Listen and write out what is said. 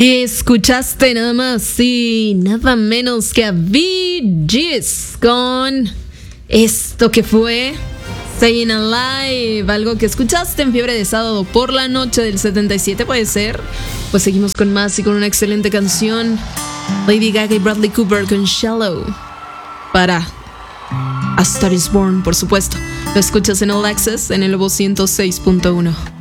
Escuchaste nada más y nada menos que a Bee Gees con esto que fue Staying Alive, algo que escuchaste en Fiebre de Sábado por la noche del 77, puede ser. Pues seguimos con más y con una excelente canción, Lady Gaga y Bradley Cooper con Shallow, para A Star Is Born, por supuesto. Lo escuchas en All Access en el Lobo 106.1.